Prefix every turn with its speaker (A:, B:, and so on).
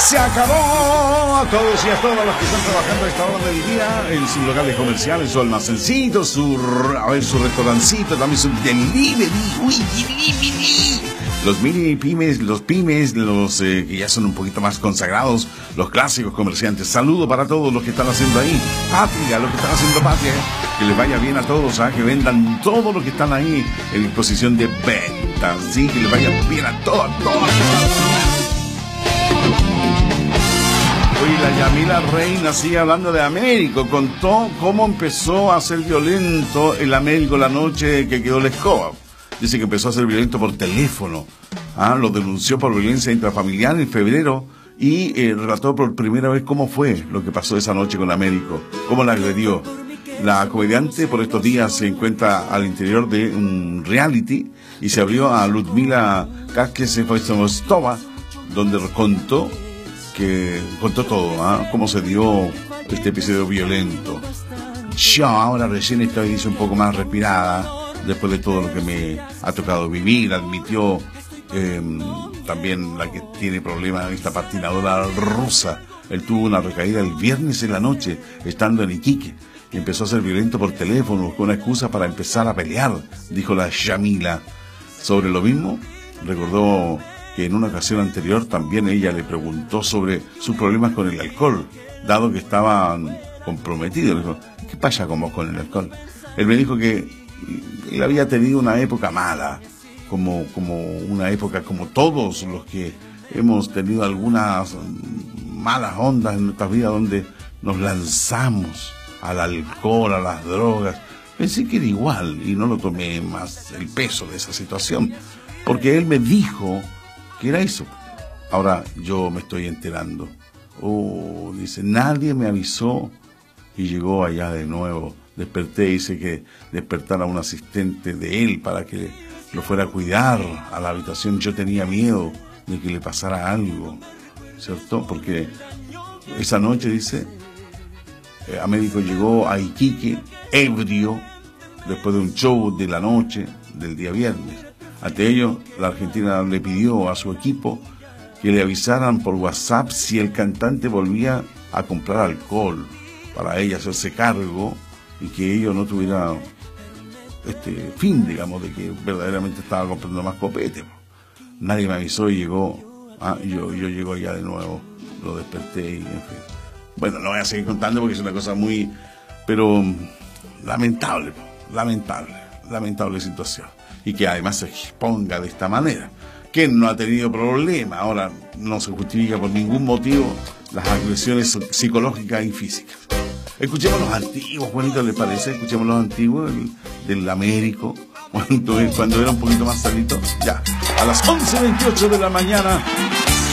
A: Se acabó. A todos y a todas los que están trabajando a esta hora del día en sus locales comerciales, su almacencito, su restaurancito, también su delivery. Uy, delivery. Los mini pymes, los pymes, los que ya son un poquito más consagrados, los clásicos comerciantes. Saludo para todos los que están haciendo ahí patria, los que están haciendo patria. Que les vaya bien a todos, que vendan todo lo que están ahí en disposición de venta. Sí, que les vaya bien a todos. Hoy la Yamila Reina sigue hablando de Américo. Contó cómo empezó a ser violento el Américo la noche que quedó la escoba. Dice que empezó a ser violento por teléfono. Lo denunció por violencia intrafamiliar en febrero y relató por primera vez cómo fue lo que pasó esa noche con Américo, cómo la agredió. La comediante por estos días se encuentra al interior de un reality y se abrió a Ludmila Kaskesefostova, donde contó todo, cómo se dio este episodio violento. Yo ahora recién estoy un poco más respirada después de todo lo que me ha tocado vivir. Admitió también la que tiene problemas, esta patinadora rusa. Él tuvo una recaída el viernes en la noche estando en Iquique y empezó a ser violento por teléfono, buscó una excusa para empezar a pelear, dijo la Yamila. Sobre lo mismo, recordó que en una ocasión anterior también ella le preguntó sobre sus problemas con el alcohol, dado que estaban comprometidos. Le dijo, ¿qué pasa con vos con el alcohol? Él me dijo que él había tenido una época mala, como una época como todos los que hemos tenido algunas malas ondas en nuestras vidas donde nos lanzamos al alcohol, a las drogas. Pensé que era igual y no lo tomé más el peso de esa situación, porque él me dijo que era eso. Ahora yo me estoy enterando. Dice, nadie me avisó y llegó allá de nuevo. Desperté, dice que despertara a un asistente de él para que lo fuera a cuidar a la habitación. Yo tenía miedo de que le pasara algo, ¿cierto? Porque esa noche, dice, Américo llegó a Iquique ebrio después de un show de la noche del día viernes. Ante ello, la Argentina le pidió a su equipo que le avisaran por WhatsApp si el cantante volvía a comprar alcohol para ella hacerse cargo y que ello no tuviera fin, digamos, de que verdaderamente estaba comprando más copete. Nadie me avisó y llegó. Yo llego allá de nuevo, lo desperté y en fin. Bueno, no voy a seguir contando porque es una cosa muy, pero lamentable situación. Y que además se exponga de esta manera. ¿Quién no ha tenido problema? Ahora no se justifica por ningún motivo las agresiones psicológicas y físicas. Escuchemos los antiguos, Juanito, ¿le parece? Escuchemos los antiguos del Américo, cuando era un poquito más sanito. Ya, a las 11:28 de la mañana.